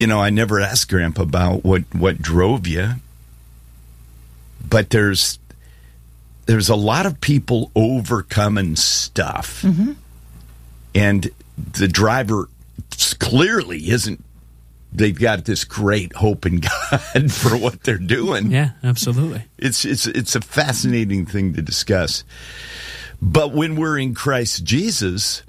I never asked Grandpa about what drove you, but there's a lot of people overcoming stuff, and the driver clearly isn't. They've got this great hope in God for what they're doing. Yeah, absolutely. It's a fascinating thing to discuss. But when we're in Christ Jesus,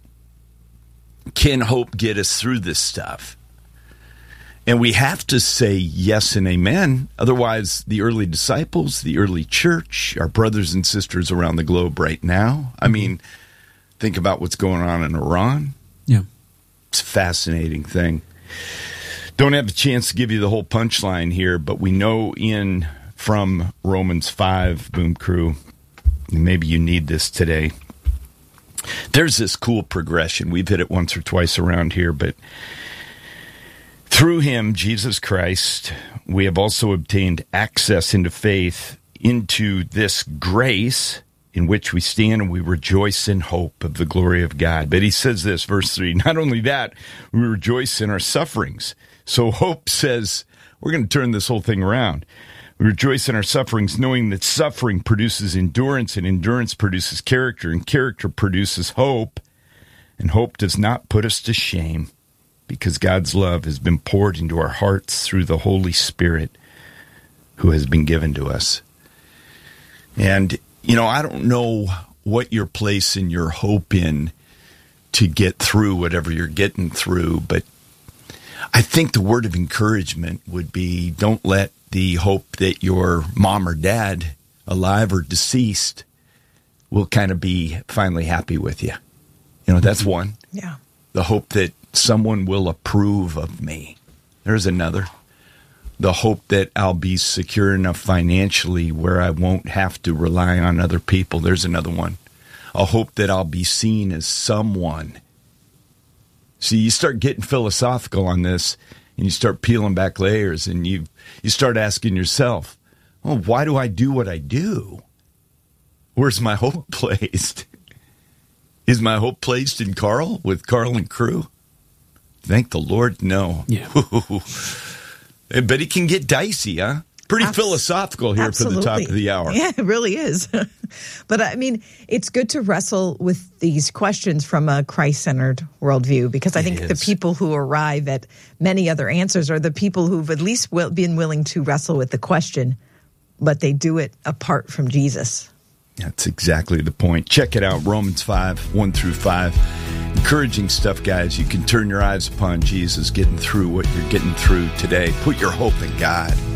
can hope get us through this stuff? And we have to say yes and amen. Otherwise, the early disciples, the early church, our brothers and sisters around the globe right now. I mean, think about what's going on in Iran. Yeah. It's a fascinating thing. Don't have a chance to give you the whole punchline here, but we know from Romans 5, Boom Crew, maybe you need this today. There's this cool progression. We've hit it once or twice around here, but through him, Jesus Christ, we have also obtained access into faith, into this grace in which we stand, and we rejoice in hope of the glory of God. But he says this, verse 3, not only that, we rejoice in our sufferings. So hope says, we're going to turn this whole thing around. We rejoice in our sufferings, knowing that suffering produces endurance, and endurance produces character, and character produces hope. And hope does not put us to shame, because God's love has been poured into our hearts through the Holy Spirit who has been given to us. And, I don't know what you're placing your hope in to get through whatever you're getting through, but I think the word of encouragement would be, don't let the hope that your mom or dad, alive or deceased, will kind of be finally happy with you. That's one. Yeah. The hope that someone will approve of me. There's another. The hope that I'll be secure enough financially where I won't have to rely on other people. There's another one. A hope that I'll be seen as someone. See, you start getting philosophical on this, and you start peeling back layers, and you start asking yourself, well, why do I do what I do? Where's my hope placed? Is my hope placed in Carl, with Carl and crew? Thank the Lord, no. Yeah. But it can get dicey, huh? Pretty philosophical here Absolutely. for the top of the hour. Yeah, it really is. But I mean, it's good to wrestle with these questions from a Christ-centered worldview, because I think the people who arrive at many other answers are the people who've at least been willing to wrestle with the question, but they do it apart from Jesus. That's exactly the point. Check it out, Romans 5, 1 through 5. Encouraging stuff, guys. You can turn your eyes upon Jesus getting through what you're getting through today. Put your hope in God.